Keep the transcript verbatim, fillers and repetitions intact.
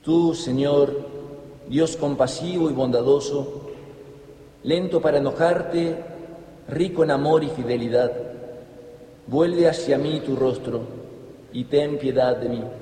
Tú, Señor, Dios compasivo y bondadoso, lento para enojarte, rico en amor y fidelidad, vuelve hacia mí tu rostro y ten piedad de mí.